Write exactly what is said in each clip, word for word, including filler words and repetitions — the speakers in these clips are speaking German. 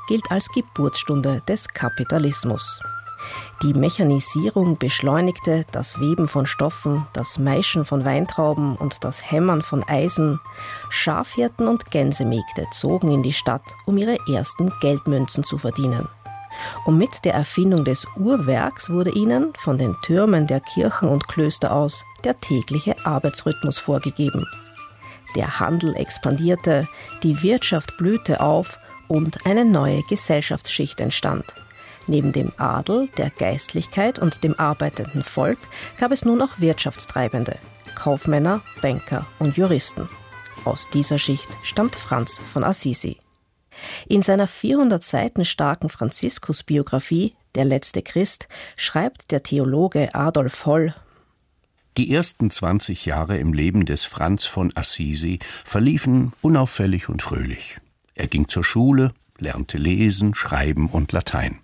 gilt als Geburtsstunde des Kapitalismus. Die Mechanisierung beschleunigte das Weben von Stoffen, das Maischen von Weintrauben und das Hämmern von Eisen. Schafhirten und Gänsemägde zogen in die Stadt, um ihre ersten Geldmünzen zu verdienen. Und mit der Erfindung des Uhrwerks wurde ihnen von den Türmen der Kirchen und Klöster aus der tägliche Arbeitsrhythmus vorgegeben. Der Handel expandierte, die Wirtschaft blühte auf und eine neue Gesellschaftsschicht entstand. Neben dem Adel, der Geistlichkeit und dem arbeitenden Volk gab es nun auch Wirtschaftstreibende, Kaufmänner, Banker und Juristen. Aus dieser Schicht stammt Franz von Assisi. In seiner vierhundert Seiten starken Franziskus-Biografie »Der letzte Christ« schreibt der Theologe Adolf Holl: Die ersten zwanzig Jahre im Leben des Franz von Assisi verliefen unauffällig und fröhlich. Er ging zur Schule, lernte lesen, schreiben und Latein.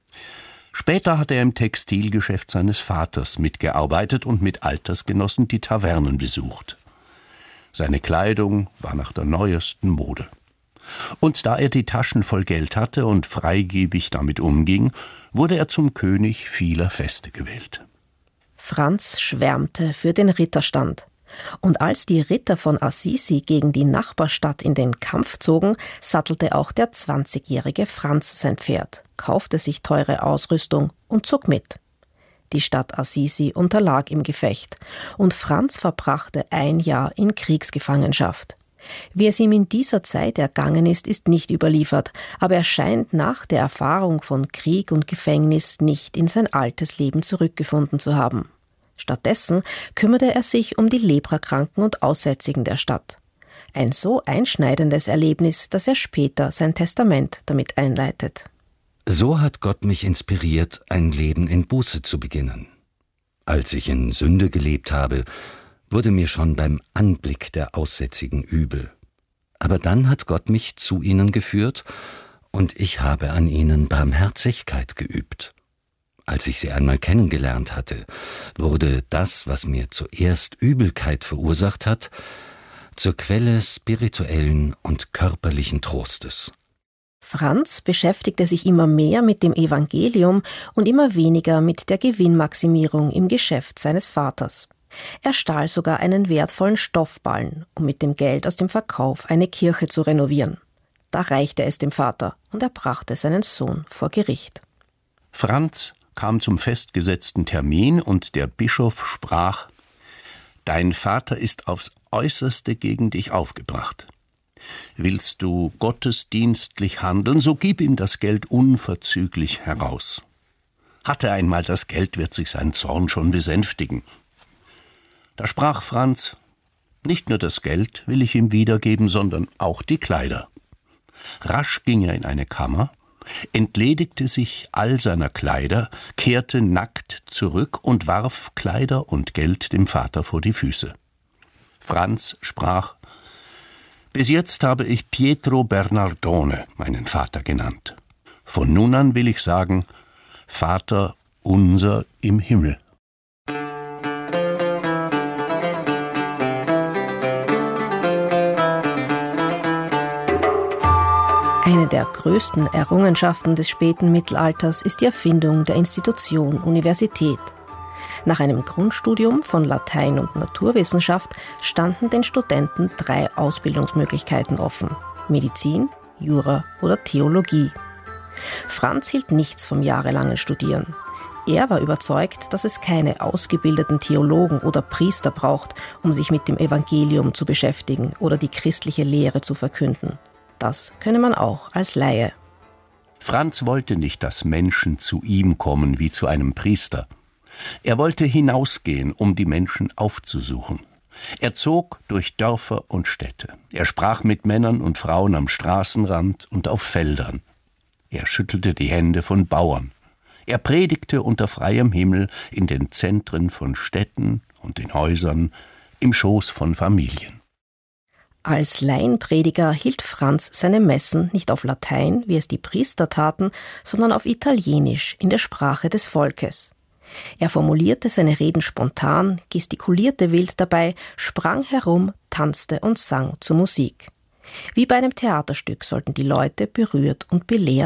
Später hat er im Textilgeschäft seines Vaters mitgearbeitet und mit Altersgenossen die Tavernen besucht. Seine Kleidung war nach der neuesten Mode. Und da er die Taschen voll Geld hatte und freigebig damit umging, wurde er zum König vieler Feste gewählt. Franz schwärmte für den Ritterstand. Und als die Ritter von Assisi gegen die Nachbarstadt in den Kampf zogen, sattelte auch der zwanzigjährige Franz sein Pferd, kaufte sich teure Ausrüstung und zog mit. Die Stadt Assisi unterlag im Gefecht und Franz verbrachte ein Jahr in Kriegsgefangenschaft. Wie es ihm in dieser Zeit ergangen ist, ist nicht überliefert, aber er scheint nach der Erfahrung von Krieg und Gefängnis nicht in sein altes Leben zurückgefunden zu haben. Stattdessen kümmerte er sich um die Leprakranken und Aussätzigen der Stadt. Ein so einschneidendes Erlebnis, dass er später sein Testament damit einleitet. So hat Gott mich inspiriert, ein Leben in Buße zu beginnen. Als ich in Sünde gelebt habe, wurde mir schon beim Anblick der Aussätzigen übel. Aber dann hat Gott mich zu ihnen geführt und ich habe an ihnen Barmherzigkeit geübt. Als ich sie einmal kennengelernt hatte, wurde das, was mir zuerst Übelkeit verursacht hat, zur Quelle spirituellen und körperlichen Trostes. Franz beschäftigte sich immer mehr mit dem Evangelium und immer weniger mit der Gewinnmaximierung im Geschäft seines Vaters. Er stahl sogar einen wertvollen Stoffballen, um mit dem Geld aus dem Verkauf eine Kirche zu renovieren. Da reichte es dem Vater und er brachte seinen Sohn vor Gericht. Franz kam zum festgesetzten Termin und der Bischof sprach: »Dein Vater ist aufs Äußerste gegen dich aufgebracht. Willst du gottesdienstlich handeln, so gib ihm das Geld unverzüglich heraus. Hat er einmal das Geld, wird sich sein Zorn schon besänftigen.« Da sprach Franz: »Nicht nur das Geld will ich ihm wiedergeben, sondern auch die Kleider.« Rasch ging er in eine Kammer, entledigte sich all seiner Kleider, kehrte nackt zurück und warf Kleider und Geld dem Vater vor die Füße. Franz sprach: »Bis jetzt habe ich Pietro Bernardone meinen Vater genannt. Von nun an will ich sagen: Vater unser im Himmel.« Eine der größten Errungenschaften des späten Mittelalters ist die Erfindung der Institution Universität. Nach einem Grundstudium von Latein und Naturwissenschaft standen den Studenten drei Ausbildungsmöglichkeiten offen: Medizin, Jura oder Theologie. Franz hielt nichts vom jahrelangen Studieren. Er war überzeugt, dass es keine ausgebildeten Theologen oder Priester braucht, um sich mit dem Evangelium zu beschäftigen oder die christliche Lehre zu verkünden. Das könne man auch als Laie. Franz wollte nicht, dass Menschen zu ihm kommen wie zu einem Priester. Er wollte hinausgehen, um die Menschen aufzusuchen. Er zog durch Dörfer und Städte. Er sprach mit Männern und Frauen am Straßenrand und auf Feldern. Er schüttelte die Hände von Bauern. Er predigte unter freiem Himmel in den Zentren von Städten und in Häusern, im Schoß von Familien. Als Laienprediger hielt Franz seine Messen nicht auf Latein, wie es die Priester taten, sondern auf Italienisch, in der Sprache des Volkes. Er formulierte seine Reden spontan, gestikulierte wild dabei, sprang herum, tanzte und sang zur Musik. Wie bei einem Theaterstück sollten die Leute berührt und belehrt